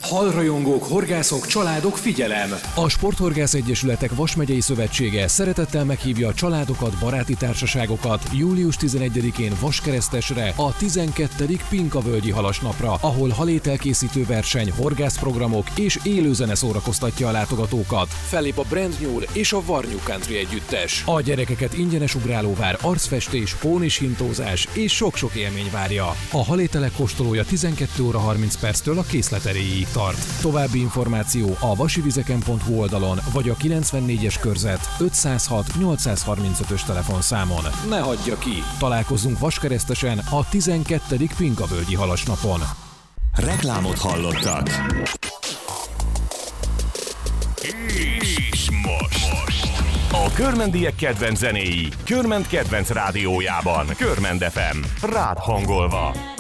Halrajongók, horgászok, családok, figyelem! A Sporthorgász Egyesületek Vas-megyei Szövetsége szeretettel meghívja a családokat, baráti társaságokat július 11-én Vaskeresztesre, a 12. Pinkavölgyi Halasnapra, ahol halételkészítő verseny, horgászprogramok és élőzene szórakoztatja a látogatókat. Fellép a Brand New és a Warnew Country együttes. A gyerekeket ingyenes ugrálóvár, arcfestés, pónishintózás és sok-sok élmény várja. A halételek kóstolója 12 óra 30 perctől a készlet erejéig tart. További információ a vasivizeken.hu oldalon vagy a 94-es körzet 506-835-ös telefonszámon. Ne hagyja ki! Találkozzunk Vaskeresztesen a 12. Pinkavölgyi Halasnapon. Reklámot hallottak. És most a Körmendiek kedvenc zenéi Körment kedvenc rádiójában. Körment FM, rád hangolva.